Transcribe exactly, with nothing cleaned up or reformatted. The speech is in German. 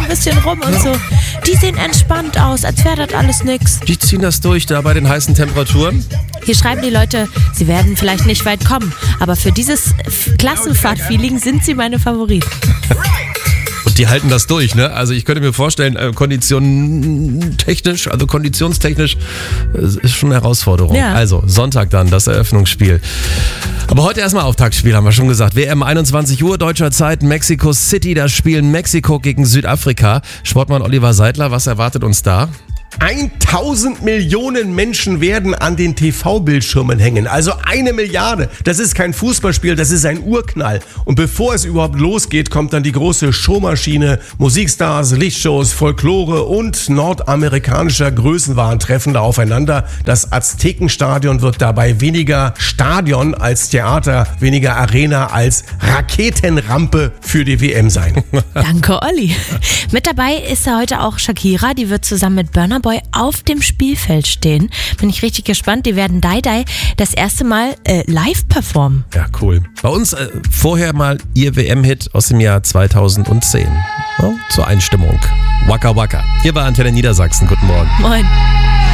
bisschen rum und so. Die sehen entspannt aus, als wäre das alles nix. Die ziehen das durch da bei den heißen Temperaturen. Hier schreiben die Leute, sie werden vielleicht nicht weit kommen, aber für dieses Klassenfahrt-Feeling sind sie meine Favoriten. Und die halten das durch, ne? Also ich könnte mir vorstellen, äh, konditionstechnisch, also konditionstechnisch äh, ist schon eine Herausforderung. Ja. Also Sonntag dann das Eröffnungsspiel. Aber heute erstmal Auftaktspiel, haben wir schon gesagt. W M einundzwanzig Uhr deutscher Zeit, Mexico City, das Spiel Mexiko gegen Südafrika. Sportmann Oliver Seidler, was erwartet uns da? tausend Millionen Menschen werden an den T V-Bildschirmen hängen. Also eine Milliarde. Das ist kein Fußballspiel, das ist ein Urknall. Und bevor es überhaupt losgeht, kommt dann die große Showmaschine. Musikstars, Lichtshows, Folklore und nordamerikanischer Größenwahn treffen da aufeinander. Das Aztekenstadion wird dabei weniger Stadion als Theater, weniger Arena als Raketenrampe für die W M sein. Danke, Olli. Mit dabei ist ja heute auch Shakira, die wird zusammen mit Burna Boy auf dem Spielfeld stehen. Bin ich richtig gespannt. Die werden Die Die das erste Mal äh, live performen. Ja, cool. Bei uns äh, vorher mal ihr W M-Hit aus dem Jahr zweitausendzehn. Ja, zur Einstimmung. Waka Waka. Hier bei Antenne Niedersachsen. Guten Morgen. Moin.